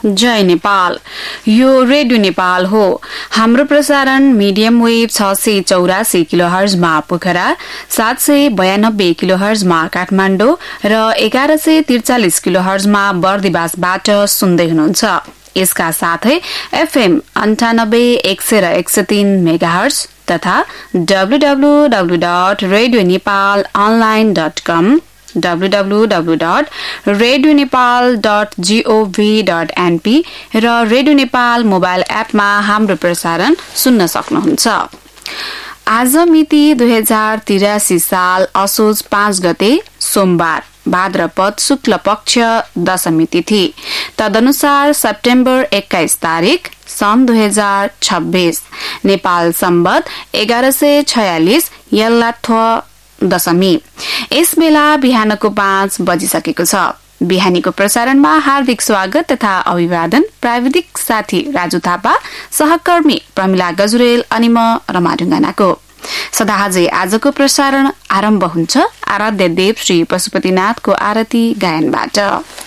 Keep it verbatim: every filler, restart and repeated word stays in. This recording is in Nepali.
जय नेपाल। यो रेडियो नेपाल हो। हाम्रो प्रसारण मिडियम वेव छ सय चौरासी किलो हर्जमा पोखरा, सात सय बयानब्बे किलो हर्जमा काठमाडौँ र एघार सय त्रिचालिस किलो हर्जमा बर्दिवासबाट सुन्दै हुनुहुन्छ। यसका साथै एफएम अन्ठानब्बे एक सय र एक सय तीन मेगा हर्ज तथा W W W dot radio Nepal online dot कम W W W dot radio Nepal dot gov dot NP र रेडियो नेपाल मोबाइल एपमा हाम्रो प्रसारण सुन्न सक्नुहुन्छ। आज मिति दुई हजार तिरासी साल असोज पाँच गते सोमबार, भाद्रपद शुक्ल पक्ष दशमी तिथि, तदनुसार सेप्टेम्बर एक्काइस तारिक सन् दुई हजार छब्बीस, नेपाल सम्बत एघार सय छयालिस यल्लाठ दशमी। यस बेला बिहानको पाँच बजिसकेको छ। बिहानीको प्रसारणमा हार्दिक स्वागत तथा अभिवादन प्राविधिक साथी राजु थापा, सहकर्मी प्रमिला गजुरेल अनि म रमा ढुङ्गानाको। सदाझै आजको प्रसारण आरम्भ हुन्छ आराध्य देव श्री पशुपतिनाथको आरती गायनबाट।